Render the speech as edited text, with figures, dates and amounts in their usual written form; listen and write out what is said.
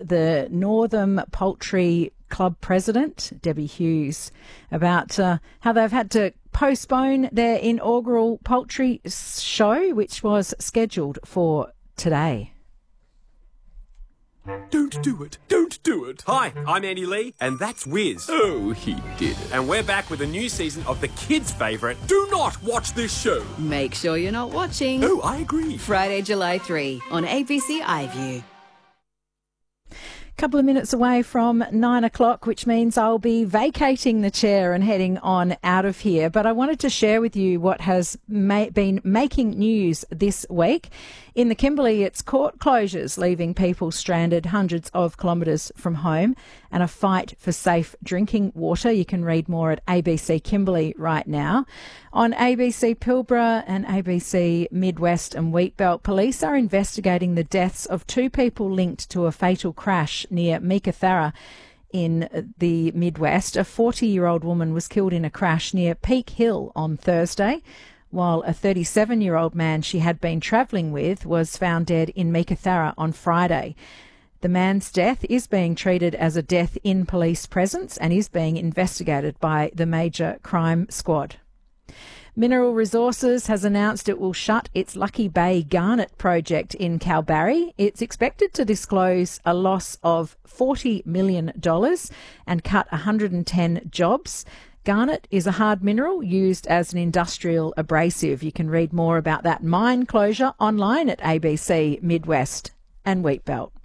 the Northam Poultry Club president, Debbie Hughes, about how they've had to postpone their inaugural poultry show, which was scheduled for today. Don't do it. Don't do it. Hi, I'm Andy Lee, and that's Wiz. Oh, he did it. And we're back with a new season of the kids' favourite. Do not watch this show. Make sure you're not watching. Oh, I agree. Friday, July 3 on ABC iView. Couple of minutes away from 9 o'clock, which means I'll be vacating the chair and heading on out of here. But I wanted to share with you what has been making news this week. In the Kimberley, it's court closures leaving people stranded hundreds of kilometres from home and a fight for safe drinking water. You can read more at ABC Kimberley right now. On ABC Pilbara and ABC Midwest and Wheatbelt, police are investigating the deaths of two people linked to a fatal crash near Meekatharra in the Midwest. A 40-year-old woman was killed in a crash near Peak Hill on Thursday, while a 37-year-old man she had been travelling with was found dead in Meekatharra on Friday. The man's death is being treated as a death in police presence and is being investigated by the Major Crime Squad. Mineral Resources has announced it will shut its Lucky Bay Garnet project in Kalbarri. It's expected to disclose a loss of $40 million and cut 110 jobs. Garnet is a hard mineral used as an industrial abrasive. You can read more about that mine closure online at ABC Midwest and Wheatbelt.